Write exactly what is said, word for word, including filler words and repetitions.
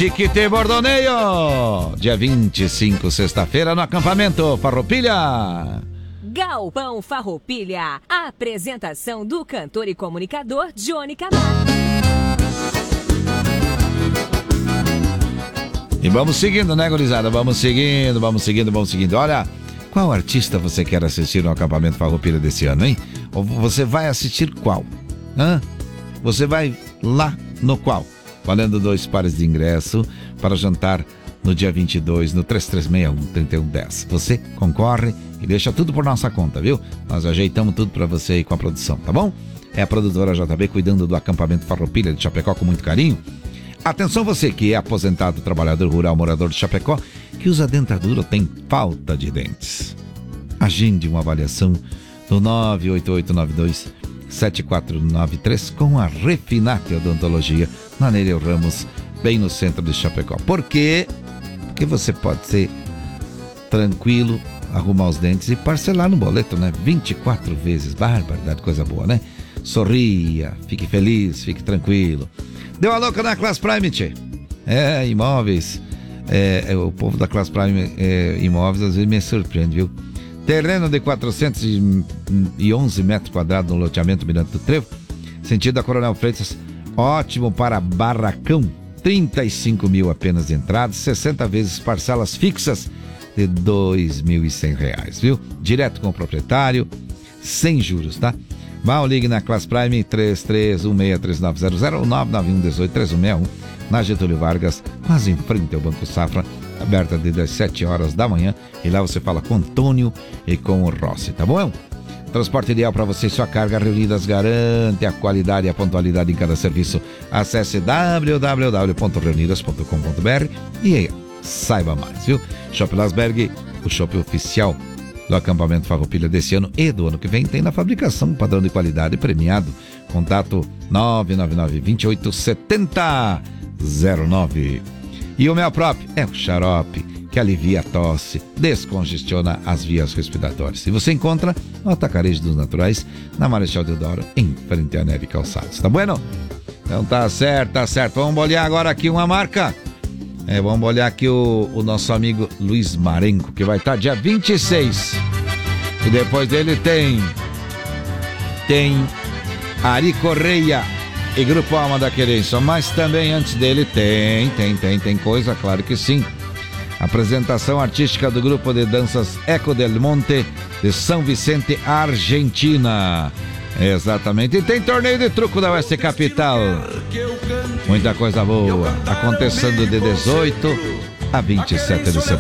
Chiquite Bordoneio. Dia vinte e cinco, sexta-feira, no acampamento Farroupilha. Galpão Farroupilha. A apresentação do cantor e comunicador Johnny Camargo. E vamos seguindo, né, gurizada? Vamos seguindo, vamos seguindo, vamos seguindo. Olha, qual artista você quer assistir no acampamento Farroupilha desse ano, hein? Ou você vai assistir qual? Hã? Você vai lá no qual? Valendo dois pares de ingresso para jantar no dia vinte e dois, no três três seis um, três um um zero. Você concorre e deixa tudo por nossa conta, viu? Nós ajeitamos tudo para você aí com a produção, tá bom? É a produtora J B cuidando do acampamento Farroupilha de Chapecó com muito carinho. Atenção você que é aposentado, trabalhador rural, morador de Chapecó, que usa dentadura ou tem falta de dentes. Agende uma avaliação no nove oito oito nove dois sete quatro nove três com a Refinate Odontologia, na Nereu Ramos, bem no centro de Chapecó. Por quê? Porque você pode ser tranquilo, arrumar os dentes e parcelar no boleto, né? vinte e quatro vezes, barbaridade, coisa boa, né? Sorria, fique feliz, fique tranquilo. Deu a louca na Class Prime, tchê. É, imóveis. É, é, o povo da Class Prime é, Imóveis às vezes me surpreende, viu? Terreno de quatrocentos e onze metros quadrados no loteamento Mirante do Trevo, sentido da Coronel Freitas, ótimo para barracão. trinta e cinco mil apenas de entrada, sessenta vezes parcelas fixas de dois mil e cem reais, viu? Direto com o proprietário, sem juros, tá? Vá ou ligue na Class Prime três três um seis três nove zero zero ou nove nove um um oito três um seis um, na Getúlio Vargas, quase em frente ao Banco Safra, aberta desde as sete horas da manhã, e lá você fala com o Antônio e com o Rossi, tá bom? Transporte ideal para você e sua carga. Reunidas garante a qualidade e a pontualidade em cada serviço. Acesse w w w ponto reunidas ponto com ponto b r e aí, saiba mais, viu? Shopping Lasberg, o shopping oficial do acampamento Farroupilha desse ano e do ano que vem, tem na fabricação padrão de qualidade premiado. Contato nove nove nove, dois oito sete zero zero nove. E o Mel Prop é o xarope que alivia a tosse, descongestiona as vias respiratórias. E você encontra no Atacarejo dos Naturais, na Marechal Deodoro, em frente à Neve Calçados. Tá bueno? Então tá certo, tá certo. Vamos olhar agora aqui uma marca. É, vamos olhar aqui o, o nosso amigo Luiz Marenco, que vai estar dia vinte e seis. E depois dele tem... Tem Ari Correia e Grupo Alma da Querência. Mas também antes dele tem, tem, tem, tem coisa, claro que sim. Apresentação artística do grupo de danças Eco del Monte de São Vicente, Argentina. Exatamente. E tem torneio de truco da Oeste Capital. Muita coisa boa. Acontecendo de dezoito a vinte e sete de setembro.